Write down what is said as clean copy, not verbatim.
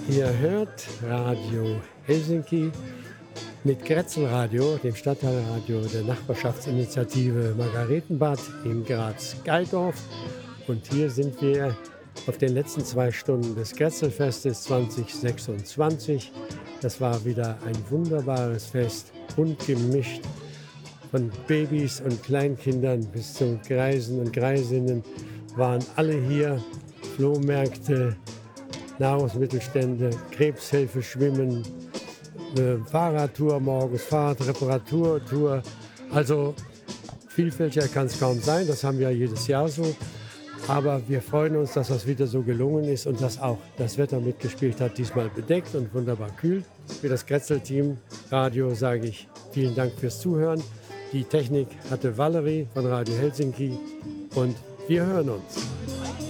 Ihr hört Radio Helsinki mit Grätzelradio, dem Stadtteilradio der Nachbarschaftsinitiative Margaretenbad in Graz-Geildorf. Und hier sind wir auf den letzten 2 Stunden des Grätzelfestes 2026. Das war wieder ein wunderbares Fest, bunt gemischt, von Babys und Kleinkindern bis zu Greisen und Greisinnen waren alle hier. Flohmärkte, Nahrungsmittelstände, Krebshilfe, Schwimmen, Fahrradtour morgens, Fahrradreparaturtour. Also vielfältiger kann es kaum sein, das haben wir ja jedes Jahr so. Aber wir freuen uns, dass das wieder so gelungen ist und dass auch das Wetter mitgespielt hat, diesmal bedeckt und wunderbar kühl. Für das Grätzel-Team Radio sage ich vielen Dank fürs Zuhören. Die Technik hatte Valerie von Radio Helsinki und wir hören uns.